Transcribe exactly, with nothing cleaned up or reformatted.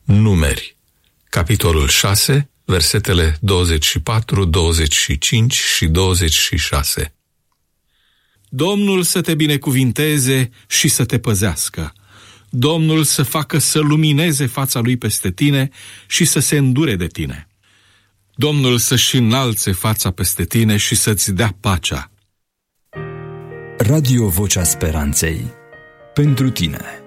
Numeri, capitolul șase, versetele douăzeci și patru, douăzeci și cinci și douăzeci și șase. Domnul să te binecuvinteze și să te păzească. Domnul să facă să lumineze fața lui peste tine și să se îndure de tine. Domnul să-și înalțe fața peste tine și să-ți dea pacea. Radio Vocea Speranței. Pentru tine.